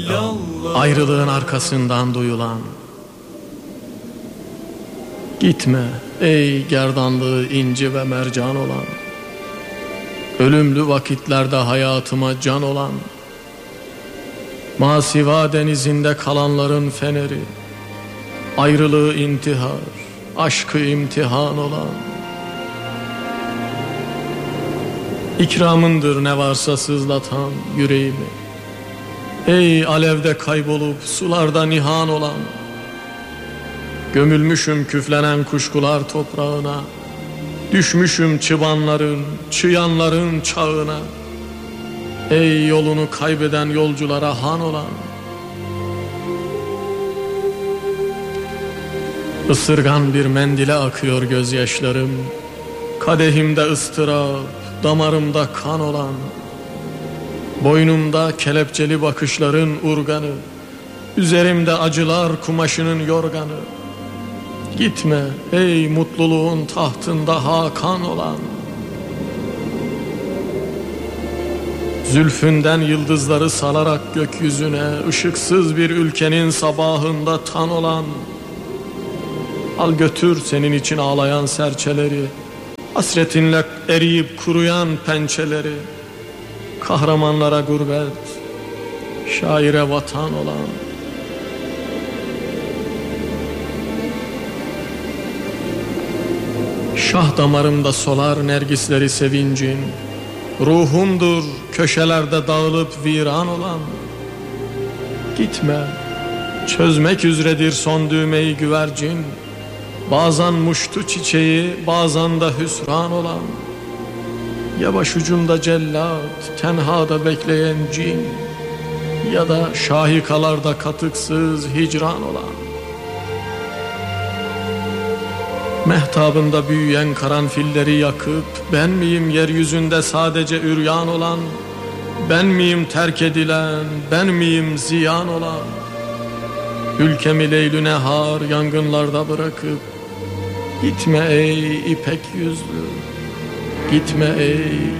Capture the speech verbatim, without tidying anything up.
Ayrılığın arkasından duyulan. Gitme ey gerdanlığı inci ve mercan olan, ölümlü vakitlerde hayatıma can olan, Masiva denizinde kalanların feneri, ayrılığı intihar, aşkı imtihan olan. İkramındır ne varsa sızlatan yüreğimi, ey alevde kaybolup sularda nihan olan. Gömülmüşüm küflenen kuşkular toprağına, düşmüşüm çıbanların, çıyanların çağına. Ey yolunu kaybeden yolculara han olan. Isırgan bir mendile akıyor gözyaşlarım, kadehimde ıstırap, damarımda kan olan. Boynumda kelepçeli bakışların urganı, üzerimde acılar kumaşının yorganı. Gitme ey mutluluğun tahtında hakan olan. Zülfünden yıldızları salarak gökyüzüne, ışıksız bir ülkenin sabahında tan olan. Al götür senin için ağlayan serçeleri, hasretinle eriyip kuruyan pençeleri. Kahramanlara gurbet, şaire vatan olan. Şah damarımda solar nergisleri sevincin, ruhumdur köşelerde dağılıp viran olan. Gitme, çözmek üzeredir son düğmeyi güvercin, bazen muştu çiçeği, bazen de hüsran olan. Ya başucumda cellat, tenhada bekleyen cin, ya da şahikalarda katıksız hicran olan. Mehtabında büyüyen karanfilleri yakıp, ben miyim yeryüzünde sadece üryan olan? Ben miyim terk edilen, ben miyim ziyan olan? Ülkemi leylü nehar yangınlarda bırakıp, gitme ey ipek yüzlü, gitme ey